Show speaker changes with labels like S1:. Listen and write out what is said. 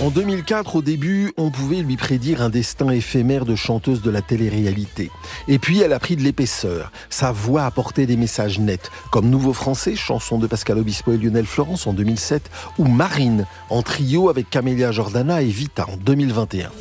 S1: En 2004, au début, on pouvait lui prédire un destin éphémère de chanteuse de la télé-réalité. Et puis, elle a pris de l'épaisseur. Sa voix apportait des messages nets, comme Nouveau Français, chanson de Pascal Obispo et Lionel Florence en 2007, ou Marine, en trio avec Camélia Jordana et Vita en 2021.